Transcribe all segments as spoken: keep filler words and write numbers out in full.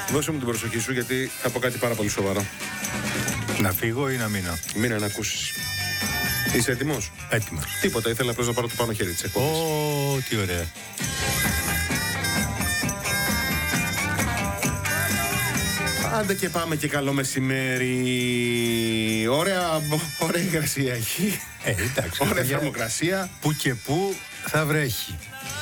Δώσε μου την προσοχή σου, γιατί θα πω κάτι πάρα πολύ σοβαρό. Να φύγω ή να μείνω? Μείνε να ακούσεις. Είσαι έτοιμος? Έτοιμος. Τίποτα, ήθελα απλώς να πάρω το πάνω χέρι της εκπομπής. Ω, τι ωραία. Άντε και πάμε και καλό μεσημέρι. Ωραία, ωραία υγρασία έχει. Ε, εντάξει. Ωραία θερμοκρασία. Που και που θα βρέχει.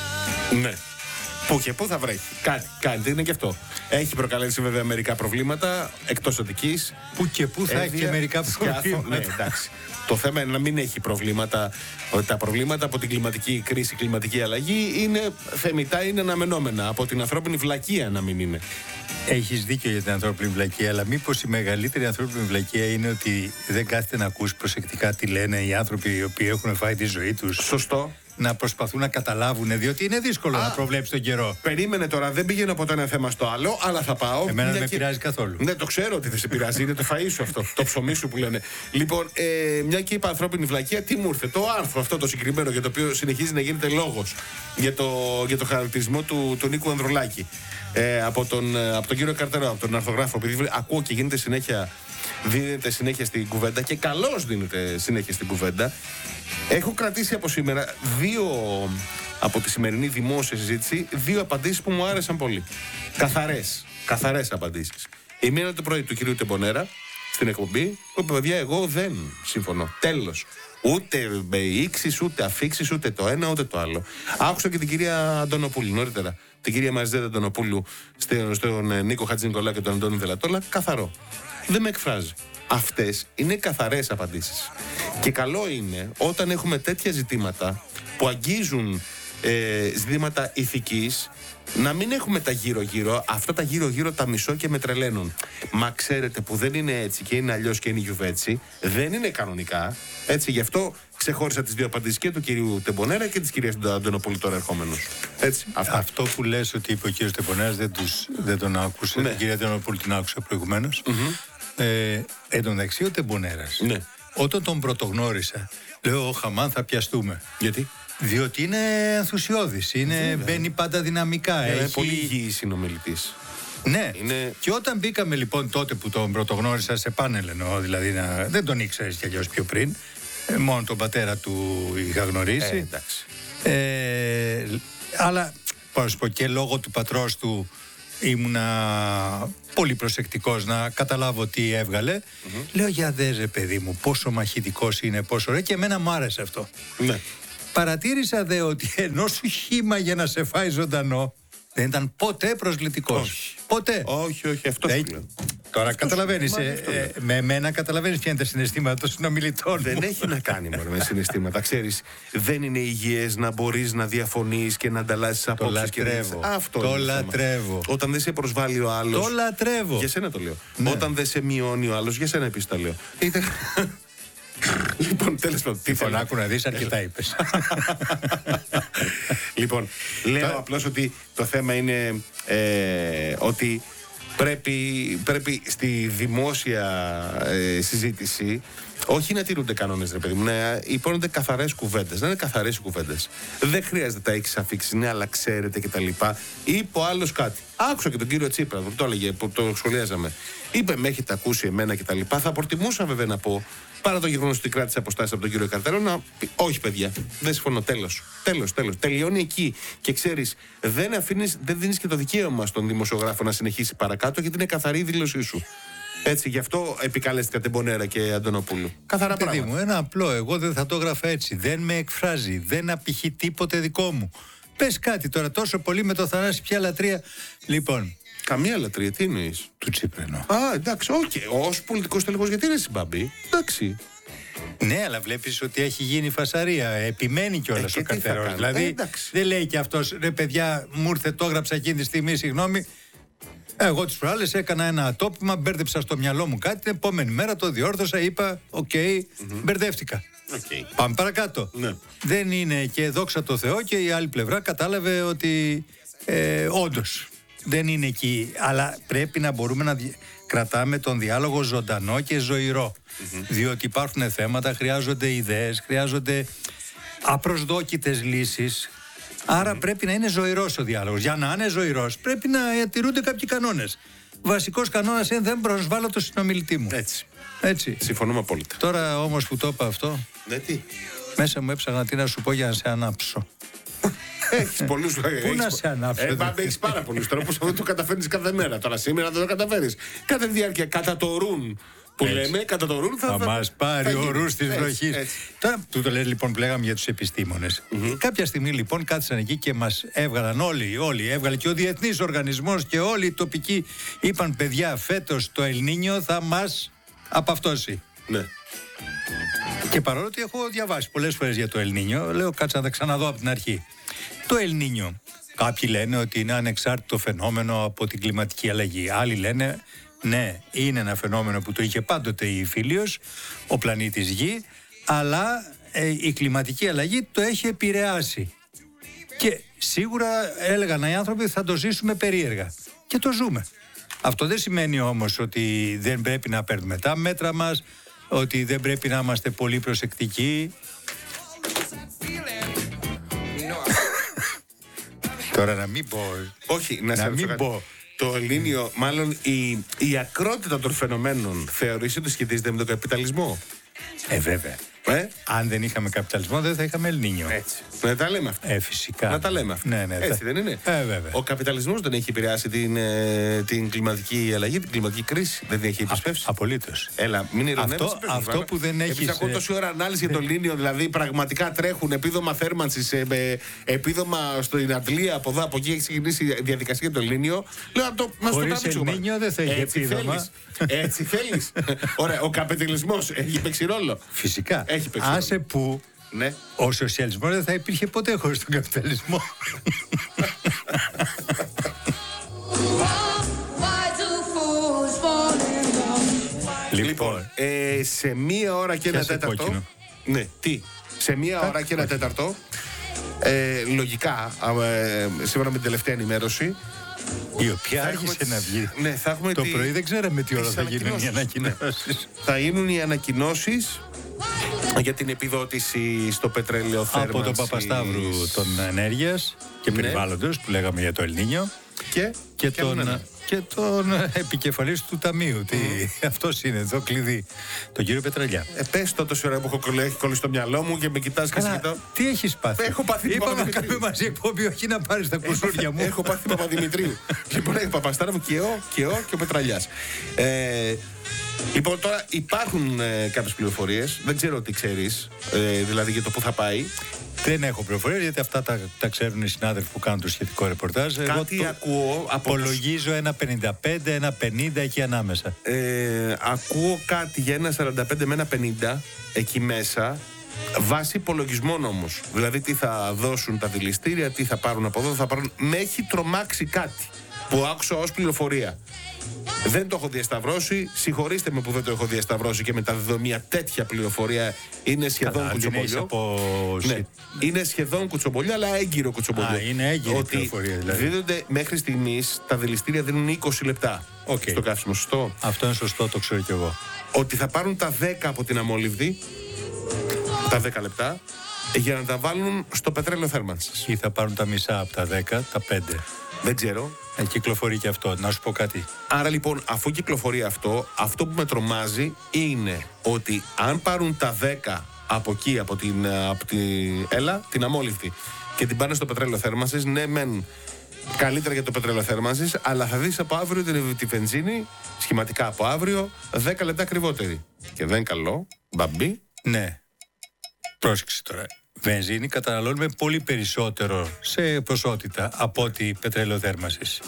Ναι. Πού και πού θα βρέχει. Κάτι, κάτι είναι και αυτό. Έχει προκαλέσει βέβαια μερικά προβλήματα εκτός Αττικής. Που και που θα έχει και μερικά προβλήματα. Ναι, εντάξει. Το θέμα είναι να μην έχει προβλήματα. Ότι τα προβλήματα από την κλιματική κρίση, κλιματική αλλαγή είναι θεμιτά, είναι αναμενόμενα. Από την ανθρώπινη βλακεία να μην είναι. Έχεις δίκιο για την ανθρώπινη βλακεία, αλλά μήπως η μεγαλύτερη ανθρώπινη βλακεία είναι ότι δεν κάθεται να ακούς προσεκτικά τι λένε οι άνθρωποι οι οποίοι έχουν φάει τη ζωή τους. Σωστό. Να προσπαθούν να καταλάβουν, διότι είναι δύσκολο Α, να προβλέψεις τον καιρό. Περίμενε τώρα, δεν πήγαινε από το ένα θέμα στο άλλο, αλλά θα πάω. Εμένα δεν με και... πειράζει καθόλου. Ναι, το ξέρω ότι δεν σε πειράζει, είναι το φαΐ σου αυτό, το ψωμί σου που λένε. Λοιπόν, ε, μια και είπα ανθρώπινη βλακεία, τι μου ήρθε? Το άρθρο αυτό το συγκεκριμένο για το οποίο συνεχίζει να γίνεται λόγος για το, για το χαρακτηρισμό του, του Νίκου Ανδρουλάκη. Ε, από, τον, από τον κύριο Καρτερό, από τον αρθογράφο, επειδή ακούω και γίνεται συνέχεια, δίνεται συνέχεια στην κουβέντα και καλώς δίνεται συνέχεια στην κουβέντα. Έχω κρατήσει από σήμερα δύο, από τη σημερινή δημόσια συζήτηση, δύο απαντήσεις που μου άρεσαν πολύ. Καθαρές, καθαρές απαντήσεις. Η μία είναι το πρωί του κυρίου Τεμπονέρα στην εκπομπή, που είπε, παιδιά, εγώ δεν συμφωνώ. Τέλος. Ούτε ήξεις, ούτε αφήξεις, ούτε το ένα, ούτε το άλλο. Άκουσα και την κυρία Αντωνοπούλου νωρίτερα. Την κυρία Μαζδέτα Αντωνοπούλου, στον, στον Νίκο Χατζηνικολά και τον Αντώνη Δελατόλα. Καθαρό. Δεν με εκφράζει. Αυτές είναι καθαρές απαντήσεις. Και καλό είναι όταν έχουμε τέτοια ζητήματα που αγγίζουν ε, ζητήματα ηθικής, να μην έχουμε τα γύρω-γύρω. Αυτά τα γύρω-γύρω τα μισώ και με τρελαίνουν. Μα ξέρετε που δεν είναι έτσι και είναι αλλιώς και είναι γιουβέτσι, δεν είναι κανονικά. Έτσι, γι' αυτό ξεχώρισα τις δύο απαντήσεις και του κυρίου Τεμπονέρα και της κυρίας Αντωνοπούλου τώρα ερχόμενος. Έτσι, αυτό που λες ότι είπε ο κύριος Τεμπονέρας δεν, δεν τον άκουσε. Ναι. Την κυρία Αντωνοπούλου την άκουσα προηγουμένως. Mm-hmm. Ε, εν τω μεταξύ ο Τεμπονέρας, ναι, όταν τον πρωτογνώρισα, λέω, χαμάν, θα πιαστούμε. Γιατί? Διότι είναι ενθουσιώδης, είναι, μπαίνει πάντα δυναμικά. Είναι έχει... πολύ υγιής συνομιλητής. Ναι, είναι... και όταν μπήκαμε λοιπόν τότε που τον πρωτογνώρισα σε πάνελ, εννοώ, δηλαδή να... δεν τον ήξερες κι αλλιώς πιο πριν, ε, μόνο τον πατέρα του είχα γνωρίσει. Ε, εντάξει. Ε, αλλά, πώς να σου πω, και λόγω του πατρός του ήμουνα πολύ προσεκτικός να καταλάβω τι έβγαλε. Mm-hmm. Λέω, για δες ρε παιδί μου, πόσο μαχητικός είναι, πόσο ωραίο, και εμένα μου άρεσε αυτό. Ναι. Παρατήρησα δε ότι ενώ σου χύμα για να σε φάει ζωντανό, δεν ήταν ποτέ προσβλητικός. Όχι. Ποτέ. Όχι, όχι, αυτό σου λέω. Τώρα καταλαβαίνεις, ε, ε, με εμένα καταλαβαίνεις ποια είναι τα συναισθήματα των συνομιλητών. Δεν έχει να κάνει μόνο με συναισθήματα. Ξέρεις, δεν είναι υγιές να μπορείς να διαφωνείς και να ανταλλάσσεις απόψεις. Το λατρεύω. Και αυτό το είναι λατρεύω. Όταν δεν σε προσβάλλει ο άλλος. Το λατρεύω. Για σένα το λέω. Ναι. Όταν δεν σε μειώνει ο άλλος, για σένα επίσης τα λέω. Είτε... Λοιπόν, τέλος πάντων. Τι θέλω άκου να δεις, αρκετά είπες. Λοιπόν, λέω απλώς ότι το θέμα είναι ε, ότι πρέπει, πρέπει στη δημόσια ε, συζήτηση όχι να τηρούνται κανόνες, ρε παιδί μου, να υπόνονται καθαρές κουβέντες, να είναι καθαρές οι κουβέντες. Δεν χρειάζεται τα έχεις αφήξει, ναι, αλλά ξέρετε και τα λοιπά. Είπε ο άλλος κάτι. Άκουσα και τον κύριο Τσίπρα που το έλεγε, που το σχολιάζαμε. Είπε, με έχετε ακούσει εμένα και τα λοιπά. Θα προτιμούσα βέβαια να πω, παρά το γεγονός ότι κράτησε αποστάσεις από τον κύριο Καρτερό, να πει, όχι παιδιά, δεν συμφωνώ, τέλος. Τέλος, τέλος. Τελειώνει εκεί. Και ξέρεις, δεν αφήνεις, δεν δίνεις και το δικαίωμα στον δημοσιογράφο να συνεχίσει παρακάτω, γιατί είναι καθαρή η δήλωσή σου. Έτσι, γι' αυτό επικαλέστηκα Τεμπονέρα και Αντωνοπούλου. Καθαρά παιδί πράγματα. μου, ένα απλό. Εγώ δεν θα το έγραφα έτσι. Δεν με εκφράζει. Δεν απηχεί τίποτε δικό μου. Πες κάτι τώρα, τόσο πολύ με το Θανάση, ποια λατρεία. Λοιπόν. Καμία λατρεία, τι εννοείς? Του Τσίπρα εννοώ. Α, εντάξει, όχι. Okay. Ως πολιτικός τελικός, γιατί είναι συμπαμπή. Εντάξει. Ναι, αλλά βλέπεις ότι έχει γίνει φασαρία. Επιμένει κιόλας ε, ο Καρτερός. Δηλαδή, ε, δεν λέει κι αυτός, ρε παιδιά, μου ήρθε, το έγραψα εκείνη τη στιγμή, συγγνώμη. Εγώ τις προάλλες έκανα ένα ατόπιμα, μπέρδεψα στο μυαλό μου κάτι, την επόμενη μέρα το διόρθωσα, είπα, οκ, okay, mm-hmm. μπερδεύτηκα. Okay. Πάμε παρακάτω. Ναι. Δεν είναι, και δόξα τω Θεώ, και η άλλη πλευρά κατάλαβε ότι ε, όντως δεν είναι εκεί. Αλλά πρέπει να μπορούμε να δι... κρατάμε τον διάλογο ζωντανό και ζωηρό. Mm-hmm. Διότι υπάρχουν θέματα, χρειάζονται ιδέες, χρειάζονται απροσδόκητες λύσεις. Άρα mm-hmm. πρέπει να είναι ζωηρός ο διάλογος. Για να είναι ζωηρός πρέπει να τηρούνται κάποιοι κανόνες. βασικός κανόνας είναι δεν προσβάλλω το συνομιλητή μου. Έτσι. Έτσι. Συμφωνούμε απόλυτα. Τώρα όμως που το είπα αυτό, Ναι, τι. μέσα μου έψαχνα τι να σου πω για να σε ανάψω. Έχει πολλού. Πού να σε ανάψω. Ε, έχει πάρα πολλού τρόπου. Αυτό το καταφέρνει κάθε μέρα. Τώρα σήμερα δεν το καταφέρει. Κάθε διάρκεια κατά το ρουν που Έτσι. λέμε, κατά το ρουν θα, Θα θα μας πάρει ο ρους της Έτσι, βροχής. έτσι. Τώρα που το λέει λοιπόν που λέγαμε για τους επιστήμονες. Mm-hmm. Κάποια στιγμή λοιπόν κάθισαν εκεί και μας έβγαλαν όλοι, όλοι, έβγαλε και ο Διεθνής Οργανισμός και όλοι οι τοπικοί είπαν παιδιά φέτος το Ελνίνιο θα μας απαυτώσει. Ναι. Και παρόλο ότι έχω διαβάσει πολλές φορές για το Ελνίνιο, λέω κάτσε να τα ξαναδώ από την αρχή. Το Ελνίνιο, κάποιοι λένε ότι είναι ανεξάρτητο φαινόμενο από την κλιματική αλλαγή. Άλλοι λένε ναι, είναι ένα φαινόμενο που το είχε πάντοτε η Φίλιος, ο πλανήτης Γη, αλλά ε, η κλιματική αλλαγή το έχει επηρεάσει. Και σίγουρα έλεγαν οι άνθρωποι θα το ζήσουμε περίεργα. Και το ζούμε. Αυτό δεν σημαίνει όμως ότι δεν πρέπει να παίρνουμε τα μέτρα μας, ότι δεν πρέπει να είμαστε πολύ προσεκτικοί. Τώρα να μην πω. Όχι, να, να μην πω. Το Ελληνίο, μάλλον η, η ακρότητα των φαινομένων θεωρείς ότι σχετίζεται με τον καπιταλισμό. Ε, βέβαια. Ε? Αν δεν είχαμε καπιταλισμό, δεν θα είχαμε Ελνίνιο. Έτσι. Να τα λέμε αυτά. Ε, φυσικά. Να τα λέμε αυτά. Ναι, ναι, Έτσι θα... δεν είναι. Ε, βέβαια. Ο καπιταλισμός δεν έχει επηρεάσει την, ε, την κλιματική αλλαγή, την κλιματική κρίση. Δεν την έχει επισπεύσει. Απολύτως. Έλα, μην ηρωνεύεσαι. Αυτό, αυτό που δεν έχει. Επίσης, ακούω τόση ώρα ανάλυση για το Ελληνίο, δηλαδή πραγματικά τρέχουν επίδομα θέρμανσης, ε, επίδομα στην Αντλία από εδώ, από εκεί έχει ξεκινήσει η διαδικασία για το Ελληνίο. Λέω να το μας το Χωρίς Ελνίνιο δεν θα έχει επίδομα. Έτσι θέλεις. Ωραία, ο καπιταλισμός έχει παίξει ρόλο. Φυσικά. Έχει παίξει Άσε ρόλο. που Ναι. ο σοσιαλισμός δεν θα υπήρχε ποτέ χωρίς τον καπιταλισμό. Λοιπόν, ε, σε μία ώρα και ένα τέταρτο. Κόκκινο. Ναι, τι. Σε μία ώρα και ένα τέταρτο. Ε, λογικά, ε, σύμφωνα με την τελευταία ενημέρωση. Η οποία θα άρχισε έχουμε να τις- βγει. Ναι, θα έχουμε Το τη- πρωί δεν ξέραμε τι ώρα τις θα γίνουν οι ανακοινώσεις. ανακοινώσεις. Θα γίνουν οι ανακοινώσεις για την επιδότηση στο πετρέλαιο θέρμανσης. Από τον Παπασταύρου των Ενέργειας και Ναι. Περιβάλλοντος που λέγαμε για το Ελνίνιο Και, και και τον, έναν. και τον επικεφαλής του Ταμείου. Τι, αυτός είναι εδώ κλειδί. Τον κύριο Πετραλιά. Ε, πες το τόση ώρα που έχω κολλήσει, έχει κολλήσει στο μυαλό μου και με κοιτάς και σε Καλά, κοιτάω. τι έχεις πάθει. Έχω πάθει την Είπαμε να Παπαδημητρίου. κάνουμε μαζί εκπομπή, όχι να πάρεις τα κουσούρια μου. Έχω πάθει Παπαδημητρίου. Λοιπόν, έχει Παπαστάραβου και ο, και ο και ο Πετραλιάς. Ε, λοιπόν, τώρα υπάρχουν ε, κάποιες πληροφορίες. Δεν ξέρω τι ξέρεις, ε, δηλαδή για το πού θα πάει. Δεν έχω πληροφορίες γιατί αυτά τα, τα ξέρουν οι συνάδελφοι που κάνουν το σχετικό ρεπορτάζ. Εγώ Κάτι το ακούω από τους- υπολογίζω ένα πενήντα πέντε, ένα πενήντα εκεί ανάμεσα. Ε, ακούω κάτι για ένα σαράντα πέντε με ένα πενήντα εκεί μέσα, βάσει υπολογισμών όμως. Δηλαδή τι θα δώσουν τα δηληστήρια, τι θα πάρουν από εδώ, θα πάρουν. Με έχει τρομάξει κάτι που άκουσα ως πληροφορία. Δεν το έχω διασταυρώσει. Συγχωρήστε με που δεν το έχω διασταυρώσει και μεταδίδω μια τέτοια πληροφορία. Είναι σχεδόν Καλά, αν δεν έχεις κουτσομπολιό. από... Ναι, είναι σχεδόν κουτσομπολιό, αλλά έγκυρο κουτσομπολιό. Α, είναι έγκυρη Ότι πληροφορία, δηλαδή. δίδονται μέχρι στιγμής τα δηληστήρια δίνουν είκοσι λεπτά Οκ. στο καύσιμο. Σωστό. Αυτό είναι σωστό, το ξέρω κι εγώ. Ότι θα πάρουν τα δέκα από την αμόλυβδη, τα δέκα λεπτά, για να τα βάλουν στο πετρέλαιο θέρμανσης. Ή θα πάρουν τα μισά από τα δέκα, τα πέντε. Δεν ξέρω. Ε, κυκλοφορεί και αυτό. Να σου πω κάτι. Άρα λοιπόν, αφού κυκλοφορεί αυτό, αυτό που με τρομάζει είναι ότι αν πάρουν τα δέκα από εκεί, από την, από την έλα, την αμόλυβδη, και την πάνε στο πετρέλαιο θέρμανσης, ναι, μεν καλύτερα για το πετρέλαιο θέρμανσης, αλλά θα δεις από αύριο την, τη βενζίνη, σχηματικά από αύριο, δέκα λεπτά ακριβότερη. Και δεν καλό, μπαμπί. Ναι. Πρόσεξε τώρα. Βενζίνη καταναλώνουμε πολύ περισσότερο σε ποσότητα από ότι πετρέλαιο θέρμανσης.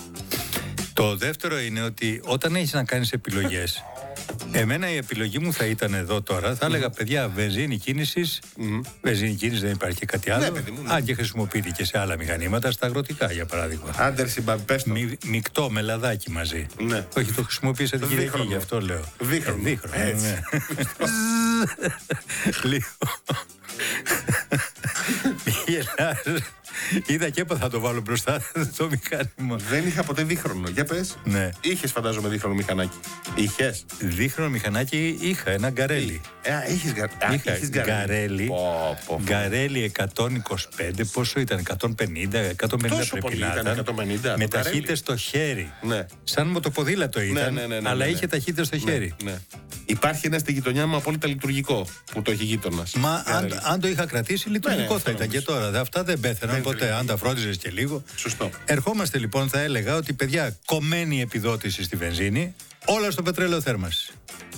Το δεύτερο είναι ότι όταν έχεις να κάνεις επιλογές, εμένα η επιλογή μου θα ήταν εδώ τώρα, θα έλεγα παιδιά βενζίνη κίνησης, βενζίνη κίνησης δεν υπάρχει κάτι άλλο, Ναι, παιδί μου, ναι. αν και χρησιμοποιείται και σε άλλα μηχανήματα, στα αγροτικά για παράδειγμα. Άντερση, μπαμπί, πες το. Μι, μεικτό με λαδάκι μαζί. Ναι. Όχι, το χρησιμοποίησα την Κυριακή, Δίχρονο. γι' αυτό λέω. Δίχρονο. Ε, δίχρονο, Έτσι. ναι. Λίγο. γελάς. Είδα και έπαθα θα το βάλω μπροστά το μηχάνημα. Δεν είχα ποτέ δίχρονο. Για πες. Ναι. Είχες φαντάζομαι δίχρονο μηχανάκι. Είχες. Δίχρονο μηχανάκι είχα, ένα γκαρέλι. Ε, είχες, γα... Είχα είχες γκαρέλι. Πω, πω, πω. Γκαρέλι εκατόν είκοσι πέντε, πόσο ήταν, εκατόν πενήντα, εκατόν πενήντα Τόσο πρέπει πολύ να ήταν, ήταν. εκατόν πενήντα, Με το γκαρέλι. ταχύτητες στο χέρι. Ναι. Σαν μοτοποδήλατο ήταν, ναι, ναι, ναι, αλλά ναι, ναι. είχε ταχύτητες στο χέρι. Ναι, ναι. Υπάρχει ένα στη γειτονιά μου απόλυτα λειτουργικό που το έχει γείτονας. Μα αν, αν το είχα κρατήσει, λειτουργικό ναι, θα ήταν και τώρα. Αυτά δεν πέθαιναν Δεν ποτέ, τρέχει. αν τα φρόντιζες και λίγο. Σωστό. Ερχόμαστε λοιπόν, θα έλεγα ότι παιδιά, κομμένη επιδότηση στη βενζίνη, όλα στο πετρέλαιο θέρμανσης.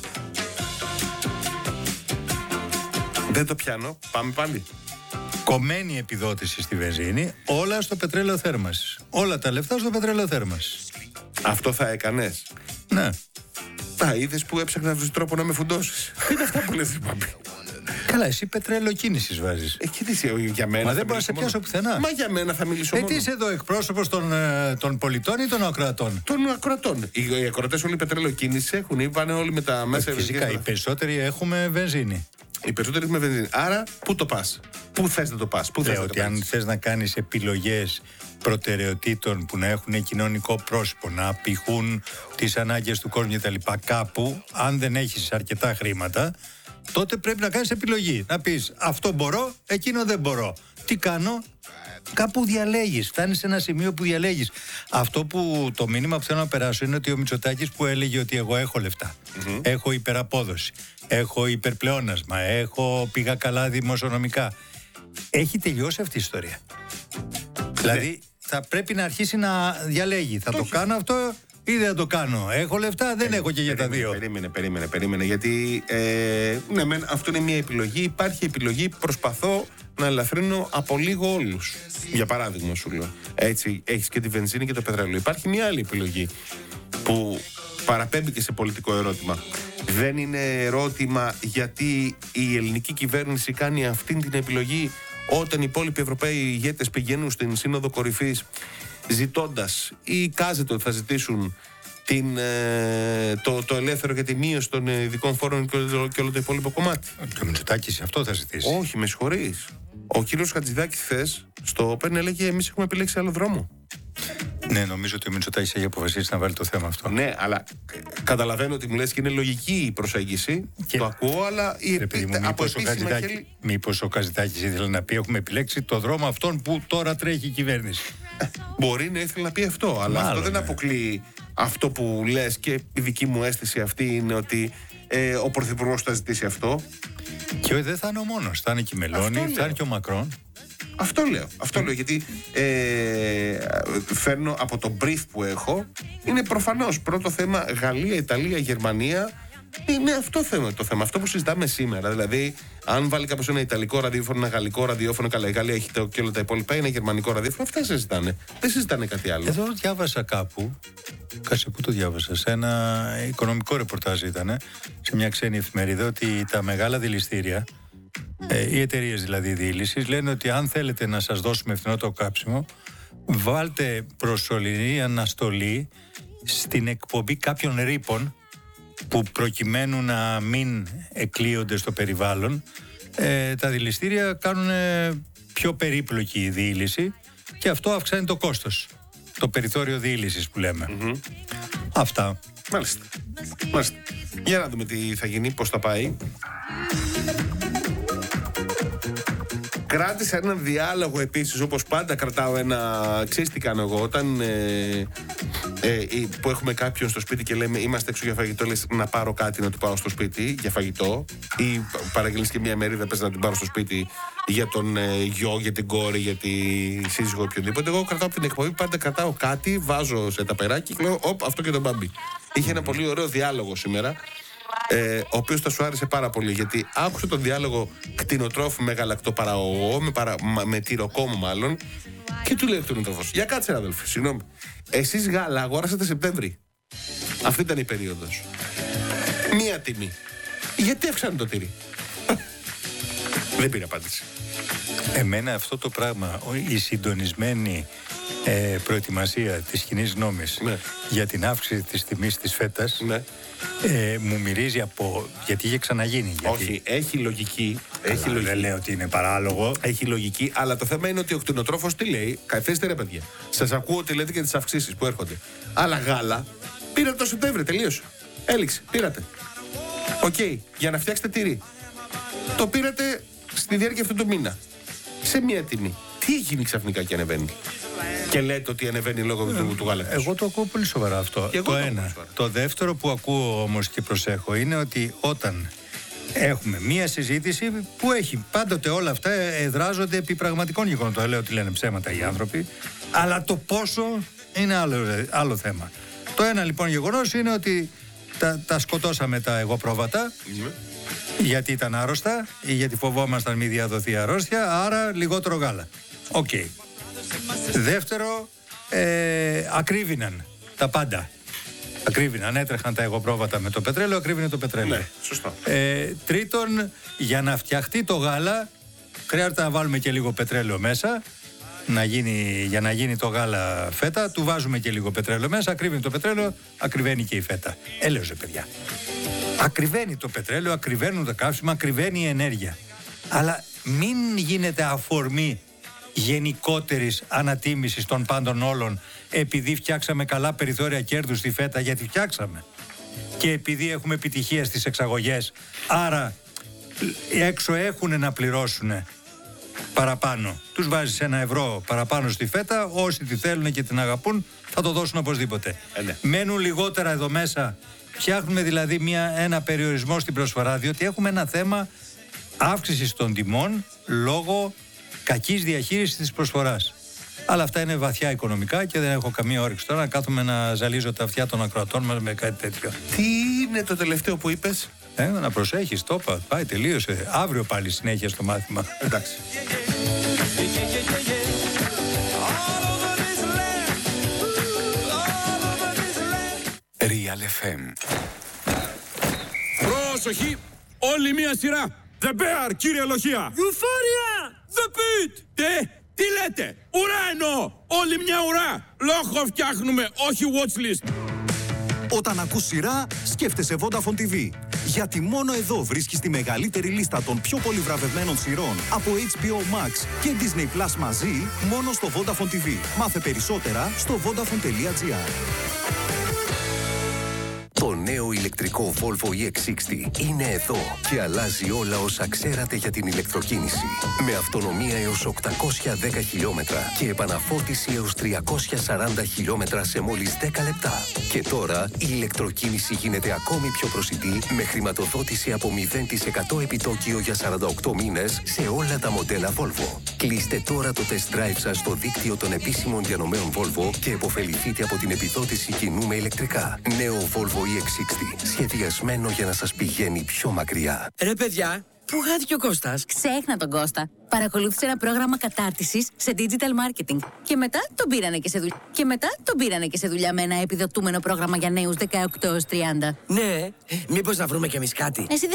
Δεν το πιάνω. Πάμε πάλι. Κομμένη επιδότηση στη βενζίνη, όλα στο πετρέλαιο θέρμανσης. Όλα τα λεφτά στο πετρέλαιο θέρμανσης. Αυτό θα έκανες. Ναι. Τα είδες που έψαχνα να βρεις τρόπο να με φουντώσεις. Τι είναι αυτά που λες, Μπάμπη. Καλά, εσύ πετρέλαιο κίνησης βάζεις. Ε, και τι είσαι, για μένα. Μα θα δεν μπορώ να σε μιλήσω πιάσω μόνο. πουθενά. Μα για μένα θα μιλήσω Ε, μόνο. τι είσαι εδώ, εκπρόσωπος των, ε, των πολιτών ή των ακροατών? Των ακροατών. Οι, οι ακροατές όλοι πετρελαιοκίνηση έχουν ή πάνε όλοι με τα μέσα Ε, Φυσικά, οι ενεργείας. περισσότεροι έχουμε βενζίνη. Οι περισσότεροι με βενζίνη. Άρα, πού το πας. Πού θες να το πας. Πού θες Λέω να το ότι αν πας. θες να κάνεις επιλογές προτεραιοτήτων που να έχουν κοινωνικό πρόσωπο, να απηχούν τις ανάγκες του κόσμου κτλ. Κάπου, αν δεν έχεις αρκετά χρήματα, τότε πρέπει να κάνεις επιλογή. Να πεις αυτό μπορώ, εκείνο δεν μπορώ. Τι κάνω? Κάπου διαλέγεις, φτάνεις σε ένα σημείο που διαλέγεις. Αυτό που το μήνυμα που θέλω να περάσω είναι ότι ο Μητσοτάκης που έλεγε ότι εγώ έχω λεφτά, mm-hmm. έχω υπεραπόδοση, έχω υπερπλεόνασμα, έχω πήγα καλά δημοσιονομικά. Έχει τελειώσει αυτή η ιστορία. Δηλαδή θα πρέπει να αρχίσει να διαλέγει. Θα το, το κάνω αυτό ή δεν θα το κάνω. Έχω λεφτά, δεν έχω και για τα δύο. Περίμενε, περίμενε, περίμενε. Γιατί ε, ναι, μεν, αυτό είναι μια επιλογή. Υπάρχει επιλογή. Προσπαθώ να ελαφρύνω από λίγο όλους. Για παράδειγμα, σου λέω. Έτσι, έχεις και τη βενζίνη και το πετρέλαιο. Υπάρχει μια άλλη επιλογή που παραπέμπει και σε πολιτικό ερώτημα. Δεν είναι ερώτημα γιατί η ελληνική κυβέρνηση κάνει αυτήν την επιλογή όταν οι υπόλοιποι Ευρωπαίοι ηγέτες πηγαίνουν στην Σύνοδο Κορυφής ζητώντας ή κάζεται ότι θα ζητήσουν την, ε, το, το ελεύθερο για τη μείωση των ειδικών φόρων και όλο, και όλο το υπόλοιπο κομμάτι. Και ο Μητσοτάκης αυτό θα ζητήσει. Όχι, με συγχωρείς. Ο κύριος Χατζηδάκης χθες στο Open έλεγε εμείς έχουμε επιλέξει άλλο δρόμο. Ναι, νομίζω ότι ο Μητσοτάκης έχει αποφασίσει να βάλει το θέμα αυτό. Ναι, αλλά καταλαβαίνω ότι μου λες και είναι λογική η προσέγγιση. Και... το ακούω, αλλά η Ρε παιδί μου, από μήπως, ο επίσημα Χατζηδάκη, χέλη... μήπως ο Χατζηδάκης ήθελε να πει έχουμε επιλέξει το δρόμο αυτόν που τώρα τρέχει η κυβέρνηση. Μπορεί να ήθελε να πει αυτό, αλλά Μάλλον, αυτό δεν ναι. αποκλείει αυτό που λες και η δική μου αίσθηση αυτή είναι ότι ε, ο Πρωθυπουργός θα ζητήσει αυτό. Και δεν θα είναι ο μόνος. Θα είναι και η Μελώνη, θα είναι και ο Μακρόν. Αυτό λέω, αυτό λέω γιατί ε, φέρνω από το brief που έχω. Είναι προφανώς πρώτο θέμα Γαλλία, Ιταλία, Γερμανία. Είναι αυτό θέμα, το θέμα. Αυτό που συζητάμε σήμερα. Δηλαδή, αν βάλει κάποιος ένα Ιταλικό ραδιόφωνο, ένα Γαλλικό ραδιόφωνο, καλά, η Γαλλία έχει το, και όλα τα υπόλοιπα, ένα Γερμανικό ραδιόφωνο, αυτά συζητάνε. Δεν συζητάνε κάτι άλλο. Εδώ διάβασα κάπου, κάτσε πού το διάβασα, σε ένα οικονομικό ρεπορτάζ ήταν, σε μια ξένη εφημερίδα, ότι τα μεγάλα δηληστήρια, ε, οι εταιρείες δηλαδή διήλυσης, λένε ότι αν θέλετε να σας δώσουμε φθηνότερο κάψιμο, βάλτε προσωρινή αναστολή στην εκπομπή κάποιων ρήπων που προκειμένου να μην εκλείονται στο περιβάλλον, ε, τα δηληστήρια κάνουν πιο περίπλοκη η διήλυση και αυτό αυξάνει το κόστος, το περιθώριο διήλυσης που λέμε. Mm-hmm. Αυτά. Μάλιστα. Μάλιστα. Για να δούμε τι θα γίνει, πώς θα πάει. Κράτησα έναν διάλογο επίσης, όπως πάντα κρατάω ένα... Ξέρεις τι κάνω εγώ, όταν ε, ε, που έχουμε κάποιον στο σπίτι και λέμε είμαστε έξω για φαγητό, λες να πάρω κάτι να του πάω στο σπίτι για φαγητό, ή παραγγείλεις και μια μερίδα, πες να την πάρω στο σπίτι για τον ε, γιο, για την κόρη, για τη σύζυγο, οποιονδήποτε. Εγώ κρατάω από την εκπομπή, πάντα κρατάω κάτι, βάζω σε ταπεράκι και λέω όπ, αυτό και τον Μπάμπη. Είχε ένα πολύ ωραίο διάλογο σήμερα. Ε, ο οποίος θα σου άρεσε πάρα πολύ, γιατί άκουσα τον διάλογο κτηνοτρόφου με γαλακτοπαραγωγό, με, παρα, με τυροκόμο μάλλον, και του λέει ο κτηνοτρόφος: για κάτσε, αδελφέ, συγγνώμη. Εσείς γάλα αγοράσατε Σεπτέμβρη. Αυτή ήταν η περίοδος. Μία τιμή. Γιατί αυξάνει το τυρί? Δεν πήρε απάντηση. Εμένα αυτό το πράγμα, η συντονισμένη ε, προετοιμασία της κοινής γνώμης Ναι. για την αύξηση της τιμής της φέτας, Ναι. ε, μου μυρίζει από... γιατί είχε ξαναγίνει. Γιατί... Όχι, έχει λογική. Έχει Καλά, λογική. δεν λέω ότι είναι παράλογο. Έχει λογική, αλλά το θέμα είναι ότι ο κτηνοτρόφος τι λέει. Καθίστε ρε παιδιά. Σας ακούω ότι λέτε και τις αυξήσεις που έρχονται. Αλλά γάλα πήρατε το Σεπτέμβριο, τελείωσε. Έληξε, πήρατε. Οκ, για να φτιάξετε τυρί. Το πήρατε στη διάρκεια αυτού του μήνα. Σε μία τιμή. Τι γίνει ξαφνικά και ανεβαίνει? Και λέτε ότι ανεβαίνει λόγω του, του γάλακτος. Εγώ το ακούω πολύ σοβαρά αυτό. Και εγώ Το το ακούω ένα. σοβαρά. Το δεύτερο που ακούω όμως και προσέχω είναι ότι όταν έχουμε μία συζήτηση που έχει πάντοτε όλα αυτά εδράζονται επί πραγματικών γεγονότων. Δεν λέω ότι λένε ψέματα οι άνθρωποι, αλλά το πόσο είναι άλλο, άλλο θέμα. Το ένα λοιπόν γεγονός είναι ότι τα, τα σκοτώσαμε τα εγωπρόβατα. Ναι. Γιατί ήταν άρρωστα ή γιατί φοβόμασταν μη διαδοθεί αρρώστια, άρα λιγότερο γάλα. Οκ. Okay. Δεύτερο, ε, ακρίβηναν τα πάντα. Ακρίβηναν, έτρεχαν τα εγωπρόβατα με το πετρέλαιο, ακρίβηνε το πετρέλαιο. Ναι, σωστό. Ε, τρίτον, για να φτιαχτεί το γάλα, χρειάζεται να βάλουμε και λίγο πετρέλαιο μέσα. Να γίνει, για να γίνει το γάλα φέτα, του βάζουμε και λίγο πετρέλαιο μέσα. Ακρίβει το πετρέλαιο, ακριβένει και η φέτα. Έλεωσε, παιδιά. Ακριβένει το πετρέλαιο, ακριβένουν τα καύσιμα, ακριβένει η ενέργεια. Αλλά μην γίνεται αφορμή γενικότερης ανατίμησης των πάντων όλων επειδή φτιάξαμε καλά περιθώρια κέρδους στη φέτα, γιατί φτιάξαμε. Και επειδή έχουμε επιτυχία στις εξαγωγές, άρα έξω έχουν να πληρώσουν παραπάνω. Τους βάζεις ένα ευρώ παραπάνω στη φέτα, όσοι τη θέλουν και την αγαπούν θα το δώσουν οπωσδήποτε. Ε, ναι. Μένουν λιγότερα εδώ μέσα. Φτιάχνουμε δηλαδή μια, ένα περιορισμό στην προσφορά, διότι έχουμε ένα θέμα αύξησης των τιμών λόγω κακής διαχείρισης της προσφοράς. Αλλά αυτά είναι βαθιά οικονομικά και δεν έχω καμία όρεξη τώρα να κάθομαι να ζαλίζω τα αυτιά των ακροατών μας με κάτι τέτοιο. Τι είναι το τελευταίο που είπες? Ε, να προσέχεις, το είπα, πάει, τελείωσε. Αύριο πάλι συνέχεια στο μάθημα. Εντάξει. Real εφ εμ. Πρόσοχη! Όλη μία σειρά! The Bear, κύριε Λοχεία! Euphoria! The Pit! Τι, τι λέτε? Ουρά εννοώ! Όλη μια ουρά! Λόγο φτιάχνουμε, όχι watchlist! Όταν ακούς σειρά, σκέφτεσαι Vodafone τι βι. Γιατί μόνο εδώ βρίσκεις τη μεγαλύτερη λίστα των πιο πολύ βραβευμένων σειρών από έιτς μπι ο Max και Disney Plus μαζί, μόνο στο Vodafone τι βι. Μάθε περισσότερα στο vodafone τελεία τζι άρ. Το νέο ηλεκτρικό Volvo ι εξ εξήντα είναι εδώ και αλλάζει όλα όσα ξέρατε για την ηλεκτροκίνηση. Με αυτονομία έως οκτακόσια δέκα χιλιόμετρα και επαναφόρτιση έως τριακόσια σαράντα χιλιόμετρα σε μόλις δέκα λεπτά. Και τώρα η ηλεκτροκίνηση γίνεται ακόμη πιο προσιτή με χρηματοδότηση από μηδέν τοις εκατό επιτόκιο για σαράντα οκτώ μήνες σε όλα τα μοντέλα Volvo. Κλείστε τώρα το test drive σας στο δίκτυο των επίσημων διανομέων Volvo και επωφεληθείτε από την επιδότηση κοινού με ηλεκτρικά. Νέο Volvo ι εξ εξήντα, σχεδιασμένο για να σας πηγαίνει πιο μακριά. Ρε παιδιά, πού χάθηκε ο Κώστας? Ξέχνα τον Κώστα. Παρακολούθησε ένα πρόγραμμα κατάρτισης σε digital marketing. Και μετά τον πήρανε και σε δουλειά. Και μετά τον πήρανε και σε δουλειά με ένα επιδοτούμενο πρόγραμμα για νέους δεκαοκτώ έως τριάντα. Ναι, μήπως να βρούμε κι εμείς κάτι? Εσύ